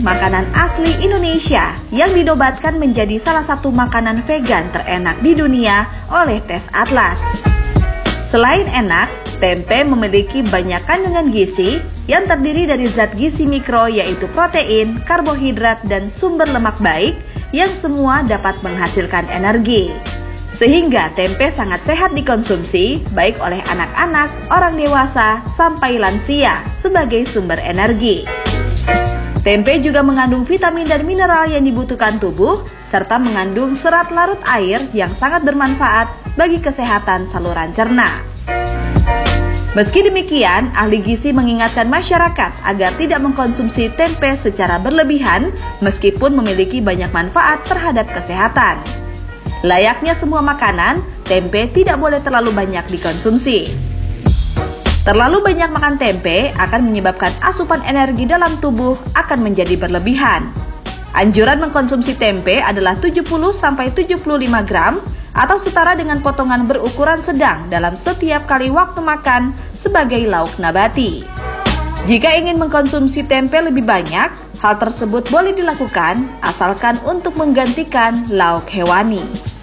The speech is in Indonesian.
makanan asli Indonesia yang dinobatkan menjadi salah satu makanan vegan terenak di dunia oleh Tes Atlas. Selain enak, tempe memiliki banyak kandungan gizi yang terdiri dari zat gizi mikro yaitu protein, karbohidrat, dan sumber lemak baik yang semua dapat menghasilkan energi. Sehingga tempe sangat sehat dikonsumsi baik oleh anak-anak, orang dewasa, sampai lansia sebagai sumber energi. Tempe juga mengandung vitamin dan mineral yang dibutuhkan tubuh, serta mengandung serat larut air yang sangat bermanfaat bagi kesehatan saluran cerna. Meski demikian, ahli gizi mengingatkan masyarakat agar tidak mengkonsumsi tempe secara berlebihan, meskipun memiliki banyak manfaat terhadap kesehatan. Layaknya semua makanan, tempe tidak boleh terlalu banyak dikonsumsi. Terlalu banyak makan tempe akan menyebabkan asupan energi dalam tubuh akan menjadi berlebihan. Anjuran mengkonsumsi tempe adalah 70-75 gram atau setara dengan potongan berukuran sedang dalam setiap kali waktu makan sebagai lauk nabati. Jika ingin mengkonsumsi tempe lebih banyak, hal tersebut boleh dilakukan asalkan untuk menggantikan lauk hewani.